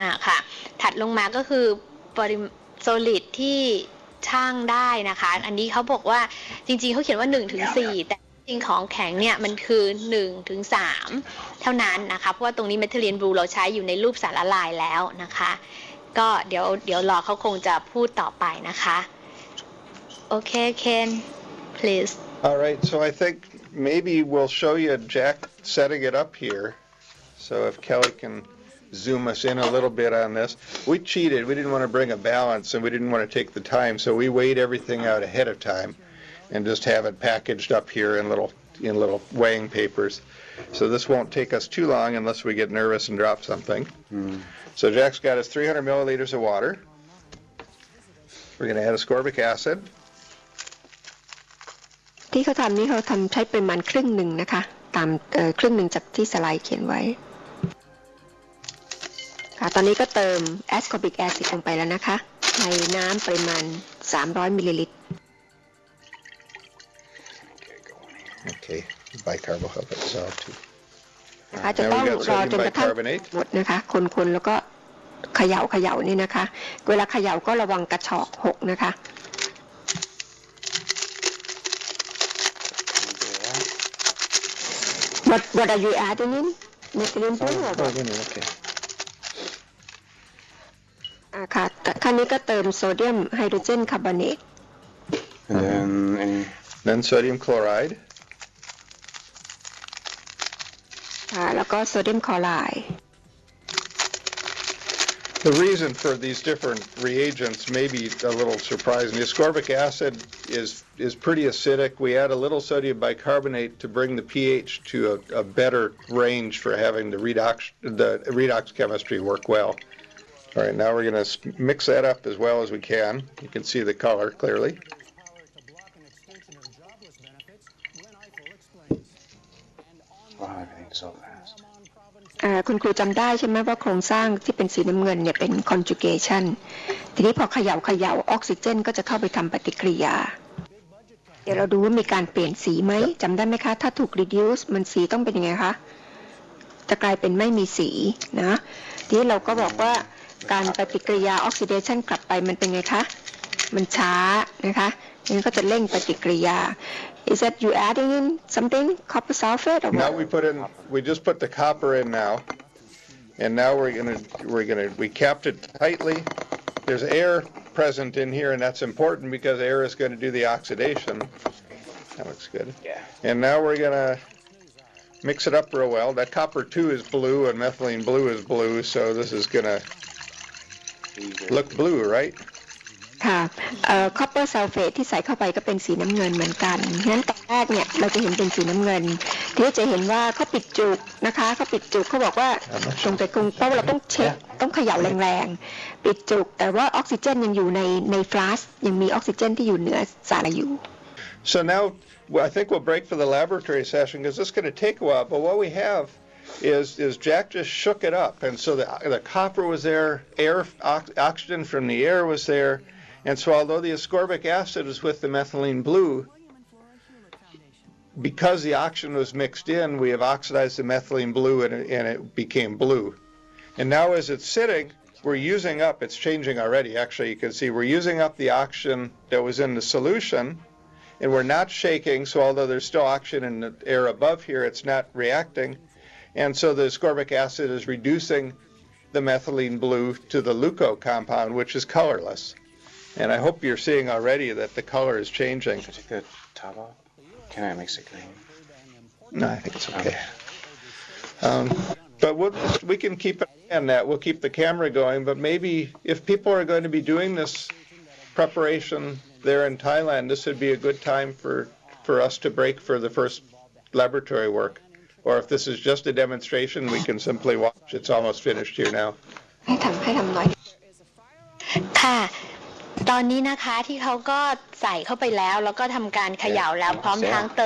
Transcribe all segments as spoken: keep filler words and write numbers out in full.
อ่าค่ะถัดลงมาก็คือปริมาณ solid ที่ช่างได้นะคะอันนี้เขาบอกว่าจริงๆเขาเขียนว่า หนึ่งถึงสี่ แต่จริงของแข็งเนี่ยมันคือ หนึ่งถึงสาม เท่านั้นนะคะเพราะว่าตรงนี้ Methylene Blue เราใช้อยู่ในรูปสารละลายแล้วนะคะก็เดี๋ยวเดี๋ยวรอเขาคงจะพูดต่อไปนะคะโอเค Ken please All right, so I think maybe we'll show you Jack setting it up here. So if Kelly can zoom us in a little bit on this. We cheated. We didn't want to bring a balance and we didn't want to take the time, so we weighed everything out ahead of time and just have it packaged up here in little in little weighing papers. So this won't take us too long unless we get nervous and drop something. Mm. So Jack's got his three hundred milliliters of water. We're going to add ascorbic acid. ที่เขาทำนี่เขาทำใช้ประมาณครึ่งหนึ่งนะคะตามครึ่งหนึ่งจากที่สไลด์เขียนไว้ค่ะตอนนี้ก็เติม ascorbic acid ลงไปแล้วนะคะในน้ำปริมาณสามร้อยมิลลิลิตร Okay, bicarbohydrate dissolved too. นะคะจะต้องรอจนกระทั่งหมดนะคะคนๆแล้วก็เขย่าเขย่านี่นะคะเวลาเขย่าก็ระวังกระชอกหกนะคะ What what are you adding in? Methylene blue or what? Okay. อ่าค่ะครั้งนี้ก็เติมโซเดียมไฮโดรเจนคาร์บอเนต And then any then sodium chloride. ค่ะแล้วก็โซเดียมคลอไรด์ The reason for these different reagents may be a little surprising. The ascorbic acid is is pretty acidic. We add a little sodium bicarbonate to bring the pH to a, a better range for having the redox the redox chemistry work well. All right, now we're going to mix that up as well as we can. You can see the color clearly. Wow, everything's so fast. คุณครูจำได้ใช่ไหมว่าโครงสร้างที่เป็นสีน้ำเงินเนี่ยเป็น conjugation ทีนี้พอเขย่าเขย่าออกซิเจนก็จะเข้าไปทำปฏิกิริยาเดี๋ยวเราดูว่ามีการเปลี่ยนสีไหมจำได้ไหมคะถ้าถูก reduce มันสีต้องเป็นยังไงคะจะกลายเป็นไม่มีสีนะทีนี้เราก็บอกว่าการปฏิกิริยา oxidation กลับไปมันเป็นไงคะมันช้านะคะนี่ก็จะเร่งปฏิกิริยาIs that you adding in something, copper sulfate or what? Now we put in, we just put the copper in now, and now we're gonna, we're gonna, we capped it tightly. There's air present in here, and that's important because air is going to do the oxidation. That looks good. Yeah. And now we're gonna mix it up real well. That copper two is blue, and methylene blue is blue, so this is gonna look blue, right? ค่ะ copper sulfate ที่ใส่เข้าไปก็เป็นสีน้ำเงินเหมือนกันงั้นตอนแรกเนี่ยเราจะเห็นเป็นสีน้ำเงินที่จะเห็นว่าเขาปิดจุกนะคะเขาปิดจุกเขาบอกว่าตรงไปกรุงเพราะเราต้องเช็คต้องเขย่าแรงๆปิดจุกแต่ว่าออกซิเจนยังอยู่ในในฟลาสยังมีออกซิเจนที่อยู่เหนือสารอยู่ So now I think we'll break for the laboratory session because this is going to take a while, but what we have is is Jack just shook it up, and so the the copper was there, air oxygen from the air was there.And so although the ascorbic acid is with the methylene blue, because the oxygen was mixed in, we have oxidized the methylene blue and it, and it became blue. And now as it's sitting, we're using up, it's changing already, actually you can see we're using up the oxygen that was in the solution, and we're not shaking, so although there's still oxygen in the air above here, it's not reacting. And so the ascorbic acid is reducing the methylene blue to the leuco compound, which is colorless.And I hope you're seeing already that the color is changing. Should I take the top off? Can I mix it clean? No, I think it's okay. Um, but we'll, we can keep an eye on that. We'll keep the camera going. But maybe if people are going to be doing this preparation there in Thailand, this would be a good time for, for us to break for the first laboratory work. Or if this is just a demonstration, we can simply watch. It's almost finished here now. ให้ทำให้ทำหน่อยค่ะตอนนี้นะคะที่เขาก็ใส่เข้าไปแล้วแล้วก็ทำการเขย่าแล้วพร้อมทั้งเติมค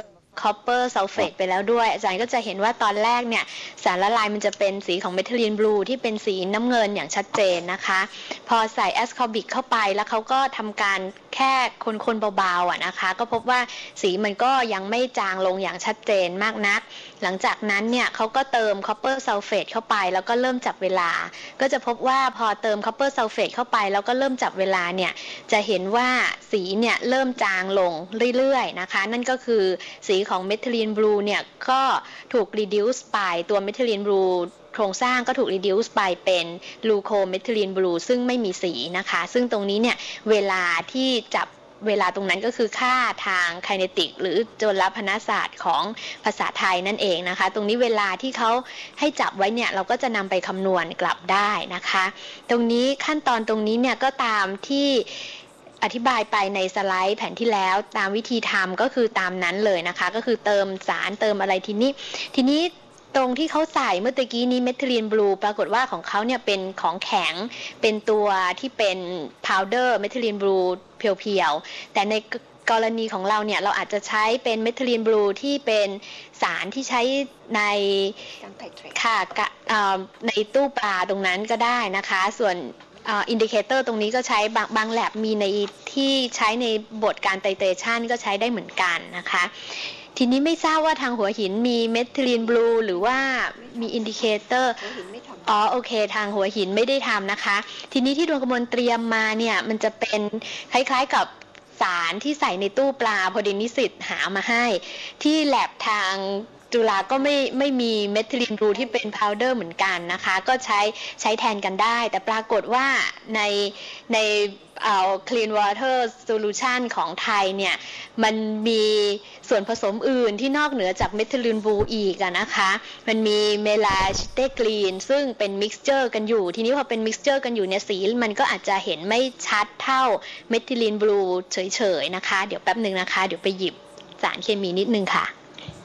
copper sulfate ไปแล้วด้วยอาจารย์ก็จะเห็นว่าตอนแรกเนี่ยสารละลายมันจะเป็นสีของเมทิลีนบลูที่เป็นสีน้ำเงินอย่างชัดเจนนะคะพอใส่แอสคอบิกเข้าไปแล้วเขาก็ทำการแค่คนๆเบาๆอ่ะนะคะก็พบว่าสีมันก็ยังไม่จางลงอย่างชัดเจนมากนักหลังจากนั้นเนี่ยเขาก็เติม copper sulfate เข้าไปแล้วก็เริ่มจับเวลาก็จะพบว่าพอเติม copper sulfate เข้าไปแล้วก็เริ่มจับเวลาเนี่ยจะเห็นว่าสีเนี่ยเริ่มจางลงเรื่อยๆนะคะนั่นก็คือสีของเมทิลีนบลูเนี่ยก็ถูก reduce ไปตัวเมทิลีนบลูโครงสร้างก็ถูก reduce ไปเป็นลูโคเมทิลีนบลูซึ่งไม่มีสีนะคะซึ่งตรงนี้เนี่ยเวลาที่จับเวลาตรงนั้นก็คือค่าทางไคเนติกหรือโจลพนศาสตร์ของภาษาไทยนั่นเองนะคะตรงนี้เวลาที่เขาให้จับไว้เนี่ยเราก็จะนำไปคำนวณกลับได้นะคะตรงนี้ขั้นตอนตรงนี้เนี่ยก็ตามที่อธิบายไปในสไลด์แผนที่แล้วตามวิธีทำก็คือตามนั้นเลยนะคะก็คือเติมสารเติมอะไรทีนี้ทีนี้ตรงที่เขาใส่เมื่อตะกี้นี้เมทิลีนบลูปรากฏว่าของเขาเนี่ยเป็นของแข็งเป็นตัวที่เป็นพาวเดอร์เมทิลีนบลูเพียวๆแต่ในกรณีของเราเนี่ยเราอาจจะใช้เป็นเมทิลีนบลูที่เป็นสารที่ใช้ในค่ะในตู้ปลาตรงนั้นก็ได้นะคะส่วนอินดิเคเตอร์ตรงนี้ก็ใช้บางบางแลบมีในที่ใช้ในบทการไตเตชันก็ใช้ได้เหมือนกันนะคะทีนี้ไม่ทราบว่าทางหัวหินมีเมทิลีนบลูหรือว่ามีอินดิเคเตอร์อ๋อโอเคทางหัวหินไม่ได้ทำนะคะทีนี้ที่ดวงกมลเตรียมมาเนี่ยมันจะเป็นคล้ายๆกับสารที่ใส่ในตู้ปลาพอดีนิสิตหามาให้ที่แลบทางจุฬาก็ไม่ไม่มีเมทิลีนบลูที่เป็นพาวเดอร์เหมือนกันนะคะก็ใช้ใช้แทนกันได้แต่ปรากฏว่าในในเอา clean water solution ของไทยเนี่ยมันมีส่วนผสมอื่นที่นอกเหนือจากเมทิลีนบลูอีกนะคะมันมีเมลาชิเตกรีนซึ่งเป็นมิกซ์เจอร์กันอยู่ทีนี้พอเป็นมิกซ์เจอร์กันอยู่เนี่ยสีมันก็อาจจะเห็นไม่ชัดเท่าเมทิลีนบลูเฉยๆนะคะเดี๋ยวแป๊บนึงนะคะเดี๋ยวไปหยิบสารเคมีนิดนึงค่ะ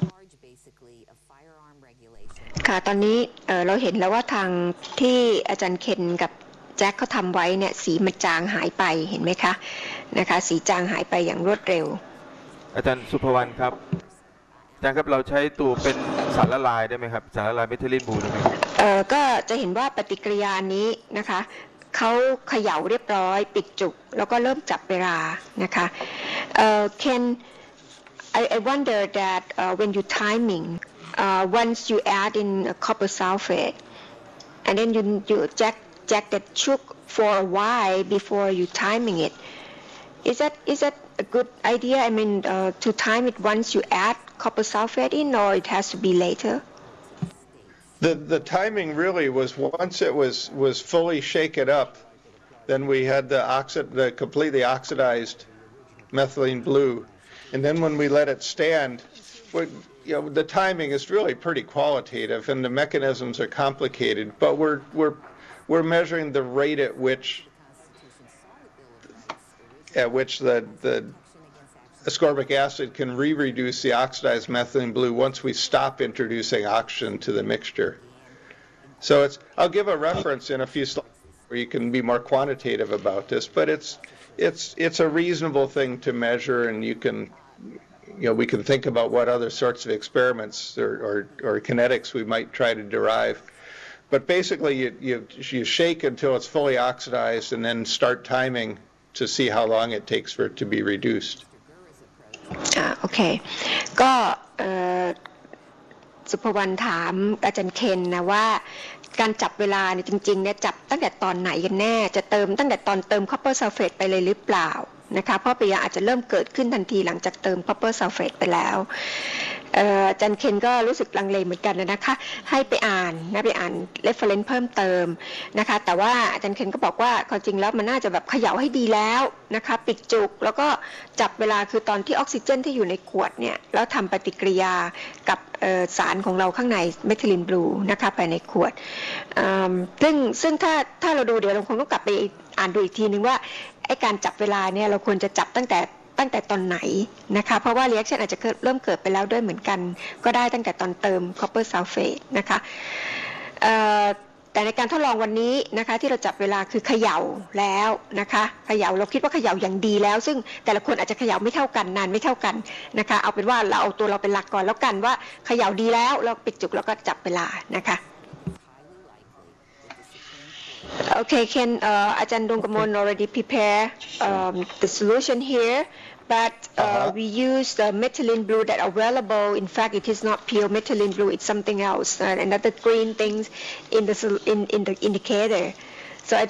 ค่ะตอนนี้ เอ่อ เราเห็นแล้วว่าทางที่อาจารย์เคนกับแจ็คเขาทำไว้เนี่ยสีมันจางหายไปเห็นไหมคะนะคะสีจางหายไปอย่างรวดเร็วอาจารย์สุภวรรณครับอาจารย์ครับเราใช้ตัวเป็นสารละลายได้ไหมครับสารละลายเมทิลีนบลูได้ไหมเอ่อก็จะเห็นว่าปฏิกิริยานี้นะคะเขาเขย่าเรียบร้อยปิดจุกแล้วก็เริ่มจับเวลานะคะเอ่อ Ken I, I wonder that uh, when you timing uh, once you add in a copper sulfate and then you you jack jack that chook for a while before you timing it is that is that a good idea I mean uh, to time it once you add copper sulfate in or it has to be later the the timing really was once it was was fully shaken up then we had the oxid the completely oxidized methylene blue and then when we let it stand we, you know, the timing is really pretty qualitative and the mechanisms are complicated, but we're, we're, we're measuring the rate at which, at which the, the ascorbic acid can re-reduce the oxidized methylene blue once we stop introducing oxygen to the mixture. So it's, I'll give a reference in a few slides where you can be more quantitative about this, but it's, it's, it's a reasonable thing to measure and you can You know, we can think about what other sorts of experiments or, or, or kinetics we might try to derive. But basically, you, you, you shake until it's fully oxidized and then start timing to see how long it takes for it to be reduced. อ่าโอเคก็สุภวรรณถามอาจารย์เคนนะว่าการจับเวลาเนี่ยจริงๆเนี่ยจับตั้งแต่ตอนไหนกันแน่จะเติมตั้งแต่ตอนเติม copper sulfate ไปเลยหรือเปล่านะคะเพราะปฏิกิริยาอาจจะเริ่มเกิดขึ้นทันทีหลังจากเติม copper sulfate ไปแล้วอาจารย์เคนก็รู้สึกลังเลเหมือนกันนะคะให้ไปอ่านนะไปอ่าน reference เพิ่มเติมนะคะแต่ว่าอาจารย์เคนก็บอกว่าความจริงแล้วมันน่าจะแบบเขย่าให้ดีแล้วนะคะปิดจุกแล้วก็จับเวลาคือตอนที่ออกซิเจนที่อยู่ในขวดเนี่ยแล้วทำปฏิกิริยากับสารของเราข้างในเมทิลีนบลูนะคะภายในขวดซึ่งซึ่งถ้าถ้าเราดูเดี๋ยวเราคงต้องกลับไปอ่านดูอีกทีนึงว่าไอ้การจับเวลาเนี่ยเราควรจะจับตั้งแต่ตั้งแต่ตอนไหนนะคะเพราะว่า reaction อาจจะเริ่มเกิดไปแล้วด้วยเหมือนกันก็ได้ตั้งแต่ตอนเติม copper sulfate นะคะแต่ในการทดลองวันนี้นะคะที่เราจับเวลาคือเขย่าแล้วนะคะเขย่าเราคิดว่าเขย่าอย่างดีแล้วซึ่งแต่ละคนอาจจะเขย่าไม่เท่ากันนานไม่เท่ากันนะคะเอาเป็นว่าเราเอาตัวเราเป็นหลักก่อนแล้วกันว่าเขย่าดีแล้วเราปิดจุกแล้วก็จับเวลานะคะOkay, Ken, uh, Ajahn Dongkamon already prepare um, the solution here, but uh, Uh-huh. we use the methylene blue that are available. In fact, it is not pure methylene blue; it's something else, uh, another green things in the sol- in in the indicator.